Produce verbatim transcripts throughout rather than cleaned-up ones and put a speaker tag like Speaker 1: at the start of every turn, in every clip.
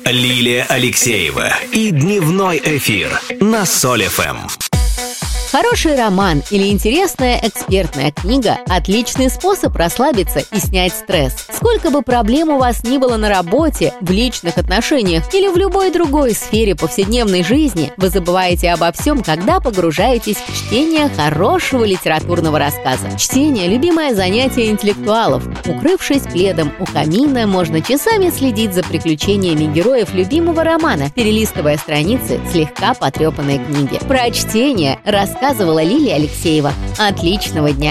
Speaker 1: Лилия Алексеева и дневной эфир на Соль эф эм.
Speaker 2: Хороший роман или интересная экспертная книга – отличный способ расслабиться и снять стресс. Сколько бы проблем у вас ни было на работе, в личных отношениях или в любой другой сфере повседневной жизни, вы забываете обо всем, когда погружаетесь в чтение хорошего литературного рассказа. Чтение – любимое занятие интеллектуалов. Укрывшись пледом у камина, можно часами следить за приключениями героев любимого романа, перелистывая страницы слегка потрепанной книги. Про чтение рассказывала Лилия Алексеева. Отличного дня!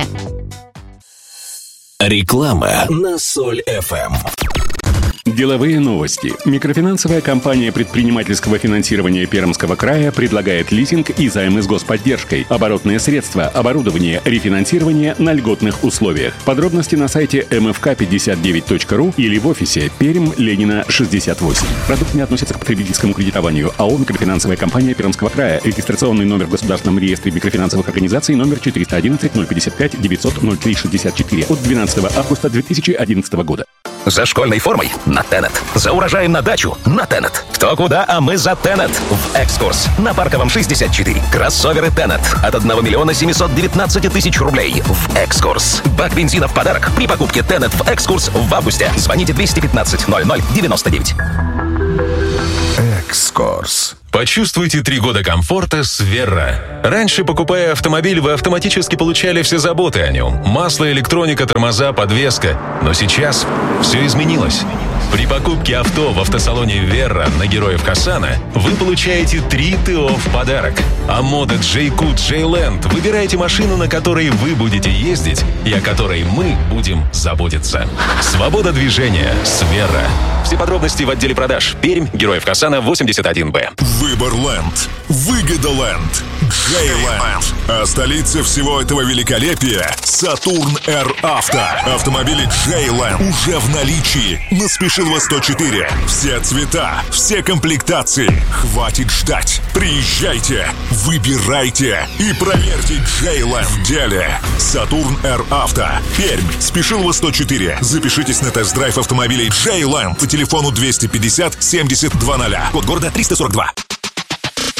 Speaker 1: Реклама на Соль эф эм.
Speaker 3: Деловые новости. Микрофинансовая компания предпринимательского финансирования Пермского края предлагает лизинг и займы с господдержкой, оборотные средства, оборудование, рефинансирование на льготных условиях. Подробности на сайте эм эф ка пятьдесят девять точка ру или в офисе Пермь, Ленина, шестьдесят восемь. Продукт не относится к потребительскому кредитованию. АО «Микрофинансовая компания Пермского края». Регистрационный номер в Государственном реестре микрофинансовых организаций номер четыреста одиннадцать ноль пятьдесят пять девятьсот ноль три шестьдесят четыре от двенадцатого августа две тысячи одиннадцатого года.
Speaker 4: За школьной формой – на Тенет. За урожаем на дачу – на Тенет. Кто куда, а мы за Тенет. В «Экскурс» на Парковом шестьдесят четыре. Кроссоверы Тенет от одного миллиона семисот девятнадцати тысяч рублей. В «Экскурс». Бак бензина в подарок при покупке Тенет в «Экскурс» в августе. Звоните двести пятнадцать ноль ноль девяносто девять.
Speaker 5: «Экскурс».
Speaker 6: Почувствуйте три года комфорта с Верра. Раньше, покупая автомобиль, вы автоматически получали все заботы о нем. Масло, электроника, тормоза, подвеска. Но сейчас все изменилось. При покупке авто в автосалоне Верра на Героев Хасана вы получаете три ТО в подарок. А мода Джейку Джейленд выбираете машину, на которой вы будете ездить и о которой мы будем заботиться. Свобода движения с Верра. Все подробности в отделе продаж. Пермь, Героев Хасана, восемьдесят один Б.
Speaker 5: Выборленд. Выгодоленд. Джейленд. А столица всего этого великолепия – Сатурн Р Авто. Автомобили Джейленд уже в наличии на Спешилова сто четыре. Все цвета, все комплектации. Хватит ждать. Приезжайте, выбирайте и проверьте Джейленд в деле. Сатурн Р Авто. Пермь, Спешилова сто четыре. Запишитесь на тест-драйв автомобилей Джейленд по телефону двести пятьдесят семьдесят двадцать. Код города триста сорок два.